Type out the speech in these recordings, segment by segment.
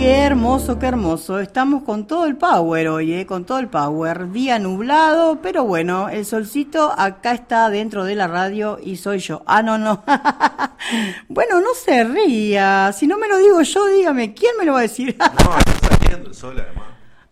qué hermoso. Estamos con todo el power hoy, con todo el power. Día nublado, pero bueno, el solcito acá está dentro de la radio y soy yo. Ah, no, no. Bueno, no se ría. Si no me lo digo yo, dígame, ¿quién me lo va a decir? No, está saliendo el sol además.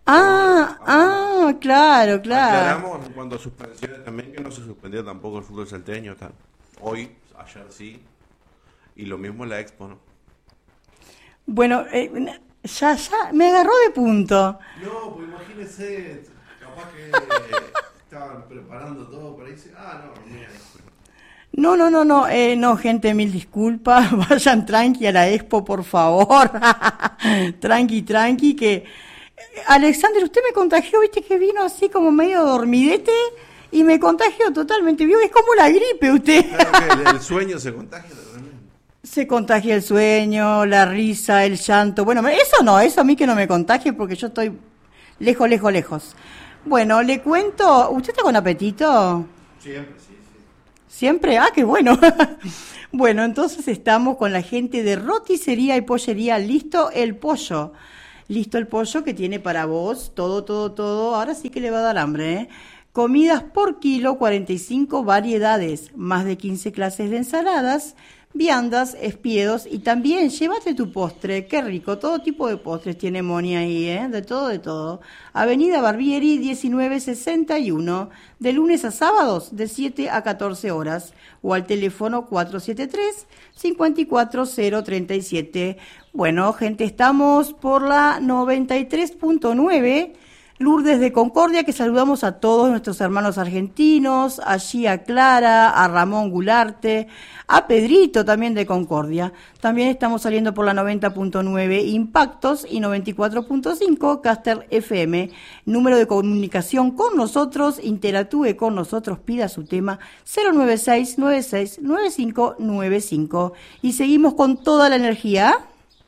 Claro, claro. Aclaramos en cuanto a suspensiones también que no se suspendió tampoco el fútbol salteño. Está. Hoy, ayer sí. Y lo mismo la Expo, ¿no? Bueno, ya, me agarró de punto. No, pues imagínese, capaz que estaban preparando todo para irse. No, mira. No, gente, mil disculpas. Vayan tranqui a la Expo, por favor. Tranqui, que... Alexander, usted me contagió, viste que vino así como medio dormidete y me contagió totalmente. Vio que es como la gripe usted. Claro que el sueño se contagia también. Se contagia el sueño, la risa, el llanto. Bueno, eso a mí que no me contagie porque yo estoy lejos. Bueno, le cuento, ¿usted está con apetito? Siempre, sí. ¿Siempre? Ah, qué bueno. Bueno, entonces estamos con la gente de roticería y pollería. Listo el pollo que tiene para vos. Todo. Ahora sí que le va a dar hambre, ¿eh? Comidas por kilo, 45 variedades, más de 15 clases de ensaladas, viandas, espiedos y también llévate tu postre. Qué rico, todo tipo de postres tiene Moni ahí, ¿eh? De todo. Avenida Barbieri 1961, de lunes a sábados de 7 a 14 horas o al teléfono 473-54037. Bueno, gente, estamos por la 93.9 Lourdes de Concordia, que saludamos a todos nuestros hermanos argentinos, allí a Clara, a Ramón Gularte, a Pedrito también de Concordia. También estamos saliendo por la 90.9 Impactos y 94.5 Caster FM. Número de comunicación con nosotros, interactúe con nosotros, pida su tema 096-96-9595. Y seguimos con toda la energía.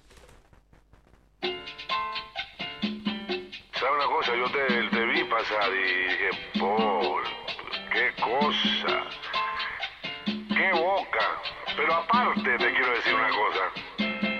¿Sabes una cosa? Yo te vi pasar y dije, Paul, qué cosa, qué boca. Pero aparte te quiero decir una cosa.